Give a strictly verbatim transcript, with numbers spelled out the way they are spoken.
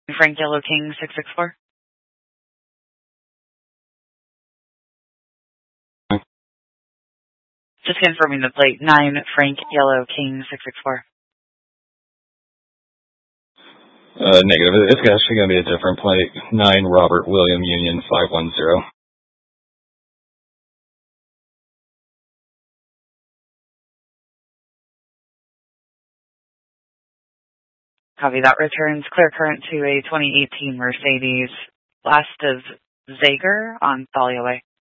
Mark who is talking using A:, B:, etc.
A: Frank Yellow King six six four. Just confirming the plate. nine Frank Yellow King six six four.
B: Uh, negative. It's actually going to be a different plate. nine Robert William Union five one zero.
A: Copy that. Returns clear current to a twenty eighteen Mercedes. Last of Zager on Thalia Way.